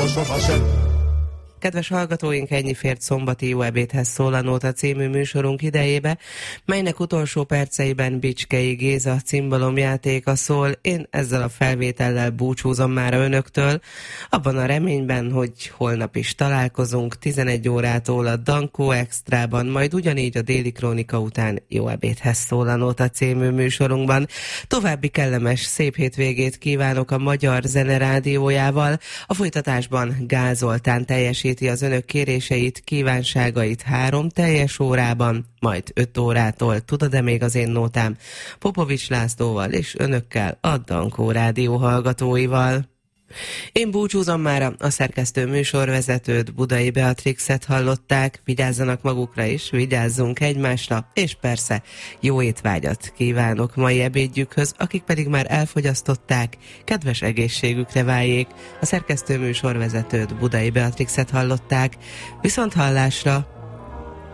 Kedves hallgatóink, ennyi fért szombati Jó ebédhez szól a Nóta című műsorunk idejébe, melynek utolsó perceiben Bicskei Géza cimbalomjátéka szól. Én ezzel a felvétellel búcsúzom már önöktől, abban a reményben, hogy holnap is találkozunk 11 órától a Dankó Extrában, majd ugyanígy a Déli Krónika után Jó ebédhez szól a Nóta című műsorunkban. További kellemes, szép hétvégét kívánok a Magyar Zene Rádiójával. A folytatásban Gál Zoltán teljesít az önök kéréseit, kívánságait 3 teljes órában, majd 5 órától, tudod-e még az én nótám, Popovics Lászlóval és önökkel, a Dankó Rádió hallgatóival. Én búcsúzom mára, a szerkesztő műsorvezetőt, Budai Beatrixet hallották, vigyázzanak magukra is, vigyázzunk egymásra, és persze jó étvágyat kívánok mai ebédjükhöz, akik pedig már elfogyasztották, kedves egészségükre váljék. A szerkesztő műsorvezetőt, Budai Beatrixet hallották, viszont hallásra.